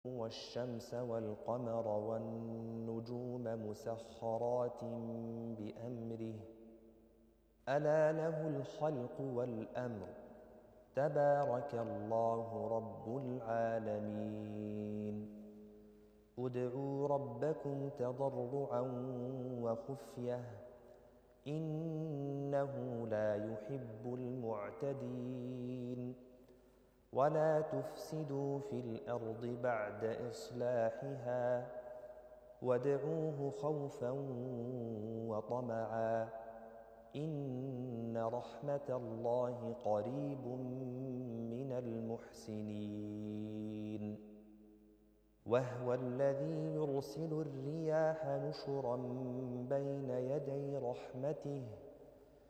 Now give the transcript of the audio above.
والشمس والقمر والنجوم مسخرات بأمره ألا له الخلق والأمر تبارك الله رب العالمين ادعوا ربكم تضرعا وخفية إنه لا يحب المعتدين ولا تفسدوا في الأرض بعد إصلاحها وادعوه خوفا وطمعا إن رحمة الله قريب من المحسنين وهو الذي يرسل الرياح نشرا بين يدي رحمته